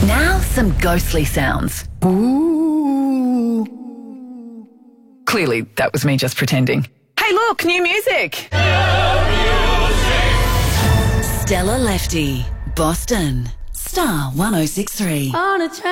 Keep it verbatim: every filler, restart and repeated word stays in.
Now some ghostly sounds. Ooh. Clearly, that was me just pretending. Hey, look, new music. Stella Lefty, Boston, Star one oh six three. On a train.